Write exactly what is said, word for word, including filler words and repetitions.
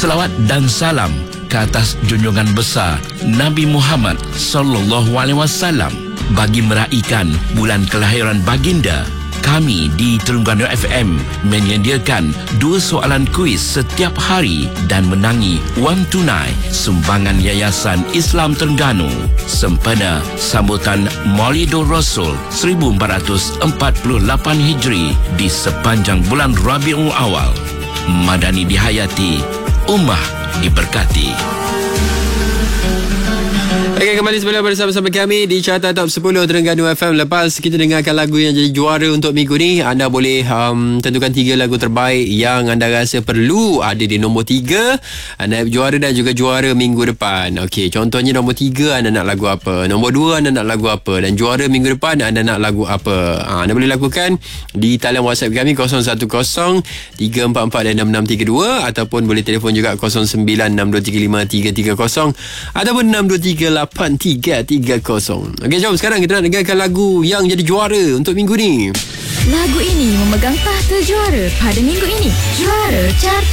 Selawat dan salam ke atas junjungan besar Nabi Muhammad sallallahu alaihi wasallam. Bagi meraihkan bulan kelahiran baginda, kami di Terengganu F M menyediakan dua soalan kuis setiap hari dan menangi wang tunai sumbangan Yayasan Islam Terengganu sempena sambutan Maulidur Rasul seribu empat ratus empat puluh lapan Hijri di sepanjang bulan Rabiul Awal. Madani dihayati, ummah diberkati. Okey, kembali semula bersama-sama kami di Carta Top sepuluh Terengganu F M. Lepas kita dengarkan lagu yang jadi juara untuk minggu ni, anda boleh um, tentukan tiga lagu terbaik yang anda rasa perlu ada di nombor tiga, naib juara dan juga juara minggu depan. Okey, contohnya nombor tiga anda nak lagu apa, nombor dua anda nak lagu apa, dan juara minggu depan anda nak lagu apa. Ha, anda boleh lakukan di talian WhatsApp kami kosong satu kosong tiga empat empat enam enam tiga dua, ataupun boleh telefon juga kosong sembilan enam dua tiga lima tiga tiga kosong ataupun enam dua tiga lapan tiga tiga kosong. Okey, jom sekarang kita nak dengarkan lagu yang jadi juara untuk minggu ni. Lagu ini memegang tahta juara pada minggu ini. Juara Carta